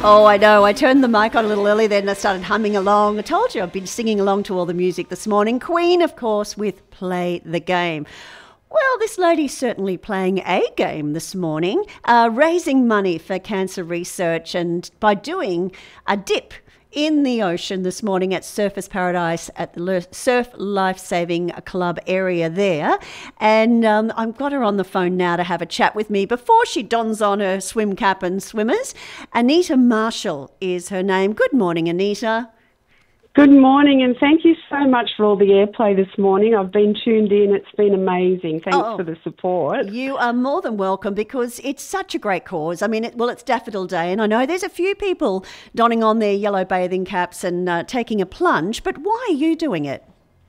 Oh, I know. I turned the mic on a little early then. I started humming along. I told you I've been singing along to all the music this morning. Queen, of course, with Play the Game. Well, this lady's certainly playing a game this morning, raising money for cancer research, and by doing a dip in the ocean this morning at Surfers Paradise at the Surf Life Saving Club area there. And I've got her on the phone now to have a chat with me before she dons on her swim cap and swimmers. Anita Marshall is her name. Good morning, Anita. Good morning, and thank you so much for all the airplay this morning. I've been tuned in. It's been amazing. Thanks for the support. You are more than welcome, because it's such a great cause. I mean, it's Daffodil Day, and I know there's a few people donning on their yellow bathing caps and taking a plunge, but why are you doing it?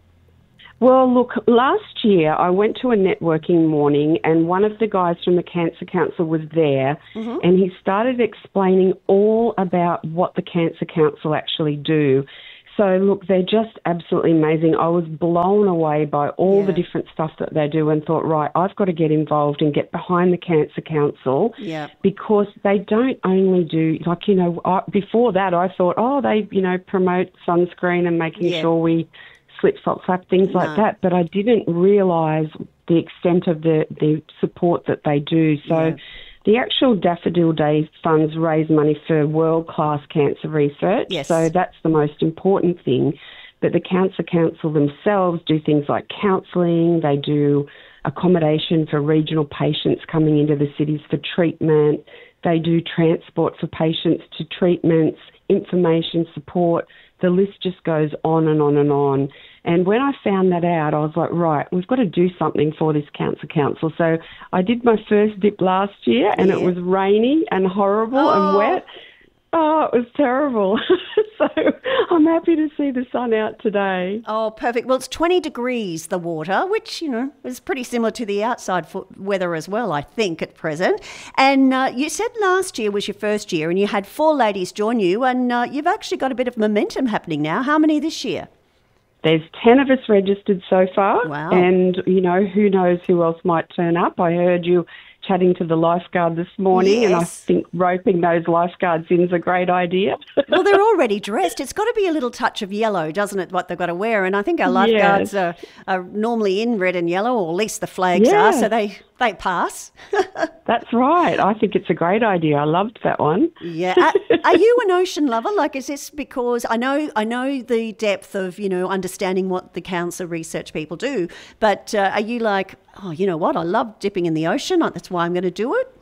Well, look, last year I went to a networking morning, and one of the guys from the Cancer Council was there, and he started explaining all about what the Cancer Council actually do. So, look, they're just absolutely amazing. I was blown away by all the different stuff that they do, and thought, right, I've got to get involved and get behind the Cancer Council, because they don't only do, like, you know, before that I thought, they, you know, promote sunscreen and making sure we slip, slop, flap, things like that. But I didn't realise the extent of the support that they do. So the actual Daffodil Day funds raise money for world-class cancer research, so that's the most important thing. But the Cancer Council themselves do things like counselling, they do accommodation for regional patients coming into the cities for treatment, they do transport for patients to treatments, information support. The list just goes on and on and on. And when I found that out, I was like, right, we've got to do something for this Cancer Council. So I did my first dip last year, and it was rainy and horrible and wet. Oh, it was terrible. So I'm happy to see the sun out today. Oh, perfect. Well, it's 20 degrees, the water, which, you know, is pretty similar to the outside weather as well, I think, at present. And you said last year was your first year, and you had 4 ladies join you, and you've actually got a bit of momentum happening now. How many this year? There's 10 of us registered so far. Wow. And, you know, who knows who else might turn up. I heard you chatting to the lifeguard this morning, and I think roping those lifeguards in is a great idea. Well, they're already dressed. It's got to be a little touch of yellow, doesn't it, what they've got to wear? And I think our lifeguards are normally in red and yellow, or at least the flags are, so they pass. That's right. I think it's a great idea. I loved that one. Yeah. Are you an ocean lover? Like, is this because I know the depth of, you know, understanding what the cancer research people do, but are you like, oh, you know what, I love dipping in the ocean, that's why I'm going to do it?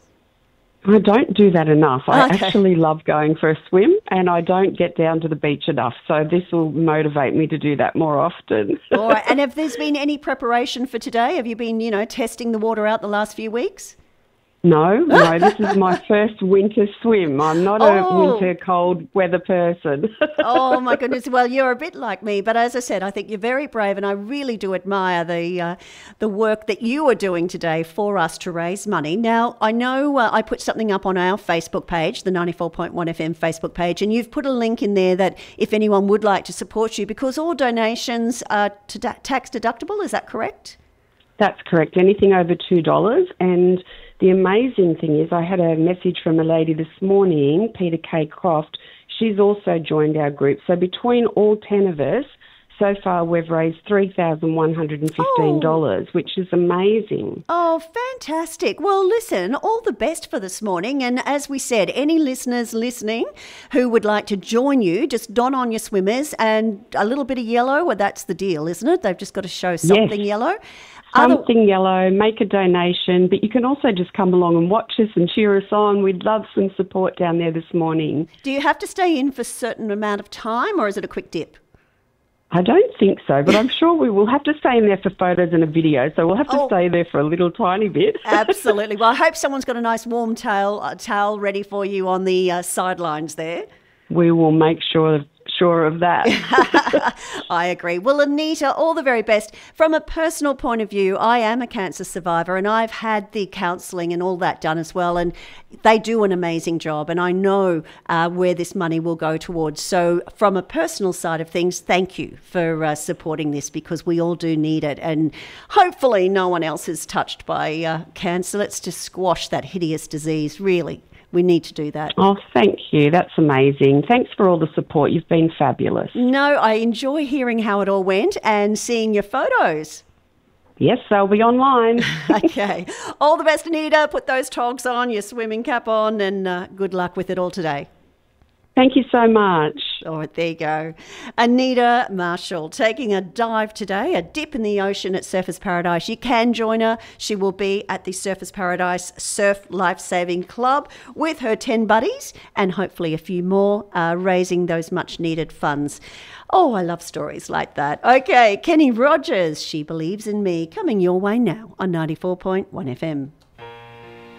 I don't do that enough. I actually love going for a swim, and I don't get down to the beach enough. So this will motivate me to do that more often. All right. And have there's been any preparation for today? Have you been, you know, testing the water out the last few weeks? No, this is my first winter swim. I'm not a winter cold weather person. Oh, my goodness. Well, you're a bit like me, but as I said, I think you're very brave, and I really do admire the work that you are doing today for us to raise money. Now, I know I put something up on our Facebook page, the 94.1 FM Facebook page, and you've put a link in there that if anyone would like to support you, because all donations are tax deductible, is that correct? That's correct. Anything over $2. And the amazing thing is, I had a message from a lady this morning, Peter K. Croft. She's also joined our group. So between all 10 of us, so far we've raised $3,115, which is amazing. Oh, fantastic. Well, listen, all the best for this morning. And as we said, any listeners listening who would like to join you, just don on your swimmers and a little bit of yellow. Well, that's the deal, isn't it? They've just got to show something yellow. Something yellow, make a donation, but you can also just come along and watch us and cheer us on. We'd love some support down there this morning. Do you have to stay in for a certain amount of time, or is it a quick dip? I don't think so, but I'm sure we will have to stay in there for photos and a video, so we'll have to stay there for a little tiny bit. Absolutely. Well, I hope someone's got a nice warm towel ready for you on the sidelines there. We will make sure of that. I agree. Well, Anita, all the very best. From a personal point of view, I am a cancer survivor, and I've had the counselling and all that done as well, and they do an amazing job, and I know where this money will go towards. So from a personal side of things, thank you for supporting this, because we all do need it, and hopefully no one else is touched by cancer. Let's just squash that hideous disease, really. We need to do that. Oh, thank you. That's amazing. Thanks for all the support. You've been fabulous. No, I enjoy hearing how it all went and seeing your photos. Yes, they'll be online. Okay. All the best, Anita. Put those togs on, your swimming cap on, and good luck with it all today. Thank you so much. All right, there you go. Anita Marshall taking a dive today, a dip in the ocean at Surfers Paradise. You can join her. She will be at the Surfers Paradise Surf Lifesaving Club with her 10 buddies and hopefully a few more, raising those much needed funds. Oh, I love stories like that. Okay, Kenny Rogers, She Believes in Me, coming your way now on 94.1 FM.